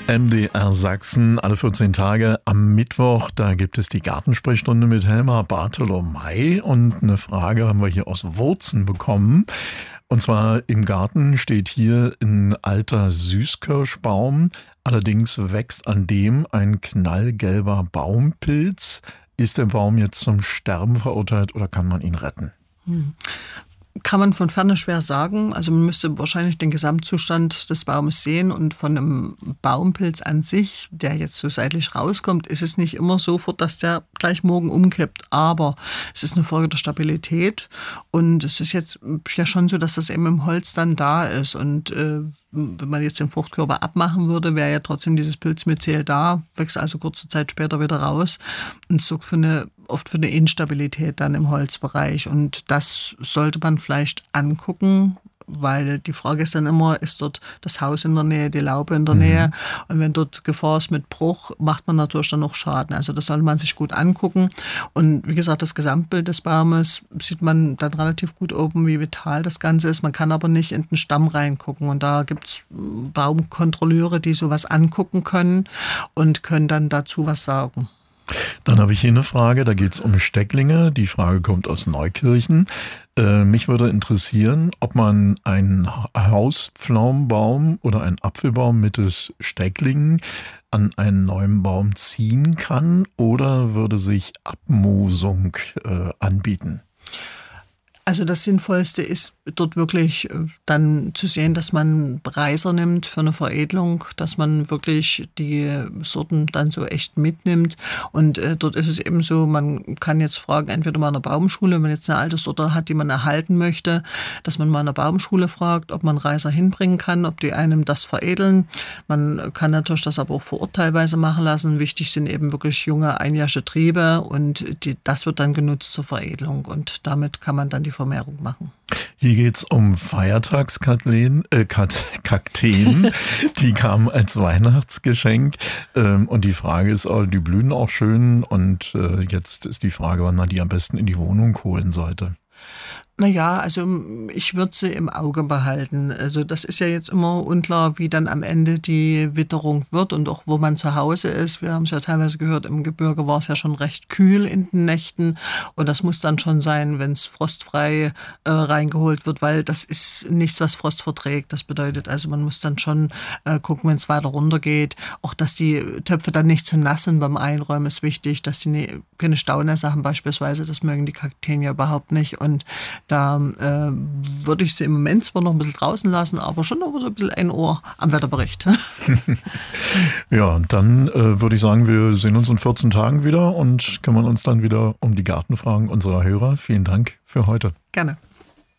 MDR Sachsen, alle 14 Tage am Mittwoch, da gibt es die Gartensprechstunde mit Helma Bartholomei und eine Frage haben wir hier aus Wurzen bekommen. Und zwar im Garten steht hier ein alter Süßkirschbaum, allerdings wächst an dem ein knallgelber Baumpilz. Ist der Baum jetzt zum Sterben verurteilt oder kann man ihn retten? Kann man von Ferne schwer sagen. Also man müsste wahrscheinlich den Gesamtzustand des Baumes sehen und von einem Baumpilz an sich, der jetzt so seitlich rauskommt, ist es nicht immer sofort, dass der gleich morgen umkippt. Aber es ist eine Frage der Stabilität und es ist jetzt ja schon so, dass das eben im Holz dann da ist und wenn man jetzt den Fruchtkörper abmachen würde, wäre ja trotzdem dieses Pilzmyzel da, wächst also kurze Zeit später wieder raus und sorgt oft für eine Instabilität dann im Holzbereich. Und das sollte man vielleicht angucken, weil die Frage ist dann immer, ist dort das Haus in der Nähe, die Laube in der Nähe? Und wenn dort Gefahr ist mit Bruch, macht man natürlich dann auch Schaden. Also das sollte man sich gut angucken. Und wie gesagt, das Gesamtbild des Baumes sieht man dann relativ gut oben, wie vital das Ganze ist. Man kann aber nicht in den Stamm reingucken. Und da gibt es Baumkontrolleure, die sowas angucken können und können dann dazu was sagen. Dann habe ich hier eine Frage, da geht es um Stecklinge. Die Frage kommt aus Neukirchen. Mich würde interessieren, ob man einen Hauspflaumenbaum oder einen Apfelbaum mittels Stecklingen an einen neuen Baum ziehen kann oder würde sich Abmosung anbieten? Also das Sinnvollste ist dort wirklich dann zu sehen, dass man Reiser nimmt für eine Veredelung, dass man wirklich die Sorten dann so echt mitnimmt. Und dort ist es eben so, man kann jetzt fragen, entweder mal an der Baumschule, wenn man jetzt eine alte Sorte hat, die man erhalten möchte, dass man mal an der Baumschule fragt, ob man Reiser hinbringen kann, ob die einem das veredeln. Man kann natürlich das aber auch vor Ort teilweise machen lassen. Wichtig sind eben wirklich junge, einjährige Triebe und das wird dann genutzt zur Veredelung und damit kann man dann die Vermehrung machen. Hier geht es um Feiertagskakteen. Die kamen als Weihnachtsgeschenk. Und die Frage ist, die blühen auch schön. Und jetzt ist die Frage, wann man die am besten in die Wohnung holen sollte. Naja, also ich würde sie im Auge behalten. Also das ist ja jetzt immer unklar, wie dann am Ende die Witterung wird und auch wo man zu Hause ist. Wir haben es ja teilweise gehört, im Gebirge war es ja schon recht kühl in den Nächten und das muss dann schon sein, wenn es frostfrei reingeholt wird, weil das ist nichts, was Frost verträgt. Das bedeutet also, man muss dann schon gucken, wenn es weiter runter geht. Auch, dass die Töpfe dann nicht zu nass sind beim Einräumen ist wichtig, dass die keine Staunässe haben beispielsweise. Das mögen die Kakteen ja überhaupt nicht und da würde ich sie im Moment zwar noch ein bisschen draußen lassen, aber schon noch so ein bisschen ein Ohr am Wetterbericht. Ja, dann würde ich sagen, wir sehen uns in 14 Tagen wieder und kümmern uns dann wieder um die Gartenfragen unserer Hörer. Vielen Dank für heute. Gerne.